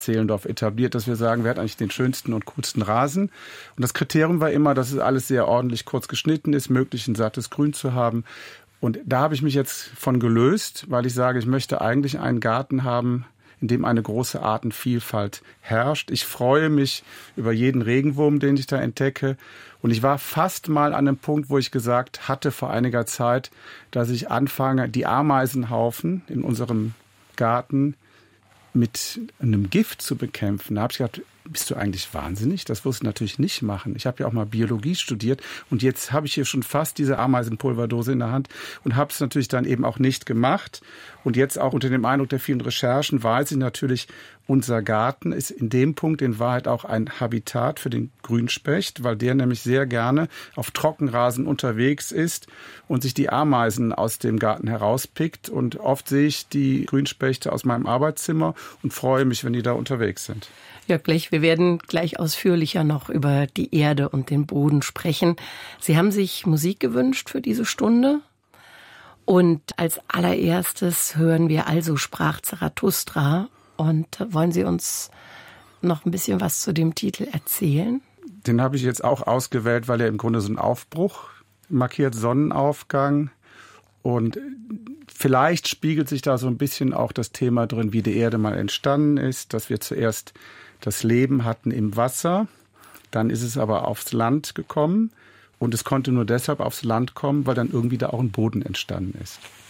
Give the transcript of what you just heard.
Zehlendorf etabliert, dass wir sagen, wer hat eigentlich den schönsten und coolsten Rasen. Und das Kriterium war immer, dass es alles sehr ordentlich kurz geschnitten ist, möglichst ein sattes Grün zu haben. Und da habe ich mich jetzt von gelöst, weil ich sage, ich möchte eigentlich einen Garten haben, in dem eine große Artenvielfalt herrscht. Ich freue mich über jeden Regenwurm, den ich da entdecke. Und ich war fast mal an einem Punkt, wo ich gesagt hatte vor einiger Zeit, dass ich anfange, die Ameisenhaufen in unserem Garten mit einem Gift zu bekämpfen. Da habe ich gedacht, bist du eigentlich wahnsinnig? Das wirst du natürlich nicht machen. Ich habe ja auch mal Biologie studiert und jetzt habe ich hier schon fast diese Ameisenpulverdose in der Hand und habe es natürlich dann eben auch nicht gemacht. Und jetzt auch unter dem Eindruck der vielen Recherchen weiß ich natürlich, unser Garten ist in dem Punkt in Wahrheit auch ein Habitat für den Grünspecht, weil der nämlich sehr gerne auf Trockenrasen unterwegs ist und sich die Ameisen aus dem Garten herauspickt. Und oft sehe ich die Grünspechte aus meinem Arbeitszimmer und freue mich, wenn die da unterwegs sind. Jörg Blech, wir werden gleich ausführlicher noch über die Erde und den Boden sprechen. Sie haben sich Musik gewünscht für diese Stunde. Und als allererstes hören wir Also sprach Zarathustra. Und wollen Sie uns noch ein bisschen was zu dem Titel erzählen? Den habe ich jetzt auch ausgewählt, weil er im Grunde so einen Aufbruch markiert, Sonnenaufgang. Und vielleicht spiegelt sich da so ein bisschen auch das Thema drin, wie die Erde mal entstanden ist, dass wir zuerst das Leben hatten im Wasser, dann ist es aber aufs Land gekommen und es konnte nur deshalb aufs Land kommen, weil dann irgendwie da auch ein Boden entstanden ist.